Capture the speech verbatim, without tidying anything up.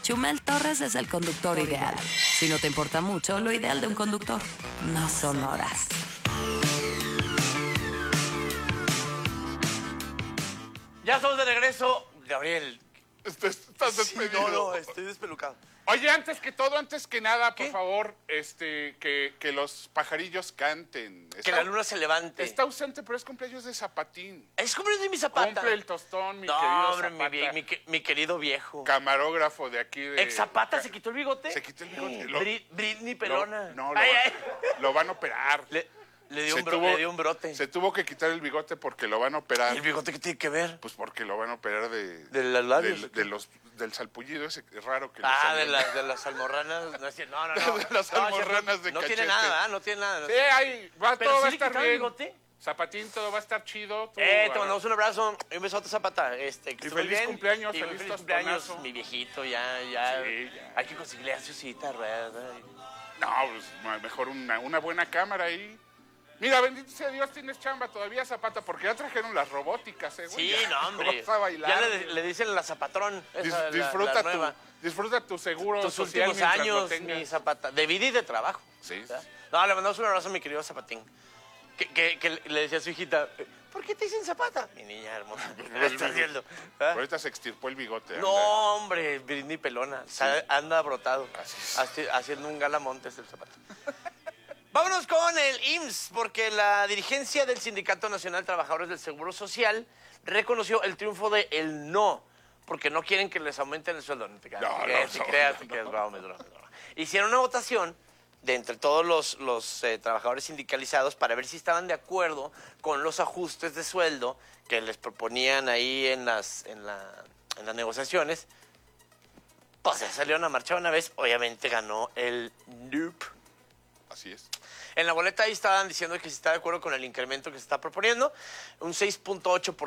Chumel Torres es el conductor ideal. Si no te importa mucho, lo ideal de un conductor no son horas. Ya estamos de regreso. Gabriel. Estás despedido. Sí, no, no, estoy despelucado. Oye, antes que todo, antes que nada, por ¿Qué? favor, este, que, que los pajarillos canten. Que Está- la luna se levante. Está ausente, pero es cumpleaños de Zapatín. Es cumpleaños de mi Zapata. Cumple el tostón, mi no, querido hombre, mi, Zapata. vie- mi que- mi querido viejo. Camarógrafo de aquí de... ¿Ex Zapata se quitó el bigote? Se quitó el bigote. Lo- Bri- Britney lo- Pelona. no, lo, Ay, van, ay. lo van a operar. Le, le dio Se un bro- tuvo- le dio un brote. Se tuvo que quitar el bigote porque lo van a operar. ¿Y el bigote qué tiene que ver? Pues porque lo van a operar de... ¿De los labios? del- de los, del salpullido ese raro que le Ah, salió. de, las de las almorranas. No, es cierto. no, no. no. De las No, almorranas de No tiene cachete. nada, ¿verdad? No tiene nada. Sí, ahí va, Pero todo sí va a le estar quitaron el bien. bigote. Zapatín, todo va a estar chido. tú, Eh, te ah, mandamos un abrazo y un besote, Zapata. Este, que Y estés feliz bien. cumpleaños, Y feliz feliz cumpleaños, tostonazo. mi viejito, ya, ya. Sí, ya. Hay que conseguirle a su cita, rueda. No, pues ma- mejor una, una buena cámara ahí. Mira, bendito sea Dios, tienes chamba todavía, Zapata, porque ya trajeron las robóticas, eh, güey. Sí, Ya no, hombre. vas a bailar. Ya le, le dicen la Zapatrón. Dis- Esa, la- disfruta, la tu, nueva. disfruta tu seguro Tus social últimos mientras lo años, tengas. mi Zapata. De vida y de trabajo. Sí, ¿verdad? sí. No, le mandamos un abrazo a mi querido Zapatín. Que, que, que le decía a su hijita, ¿por qué te dicen Zapata? Mi niña hermosa, ¿qué le estás haciendo? ¿Ah? Ahorita se extirpó el bigote. anda. No, hombre, Britney Pelona. Sa- Anda brotado. Así es. Haci- Haciendo un galamontes el Zapata. Vámonos con el I M S S, porque la dirigencia del Sindicato Nacional de Trabajadores del Seguro Social reconoció el triunfo de el no, porque no quieren que les aumenten el sueldo. No te creas, No, te creas, no, te no, creas, no, te creas, no. broma, es broma, es broma. Hicieron una votación de entre todos los, los eh, trabajadores sindicalizados para ver si estaban de acuerdo con los ajustes de sueldo que les proponían ahí en las, en la, en las negociaciones. Pues ya salieron a marchar una vez, obviamente ganó el nope. Así es. En la boleta ahí estaban diciendo que si está de acuerdo con el incremento que se está proponiendo, un seis punto ocho por ciento